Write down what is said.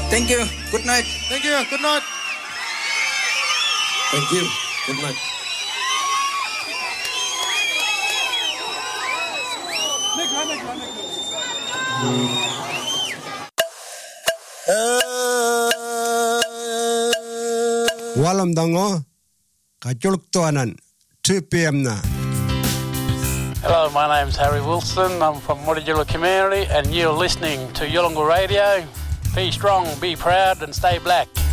Thank you. Good night. Thank you. Good night. Thank you. Good night. Walam dango kajuluk tuanan 2 p.m. na. Hello, my name's Harry Wilson. I'm from Mutijula community and you're listening to Yolngu Radio. Be strong, be proud and stay black.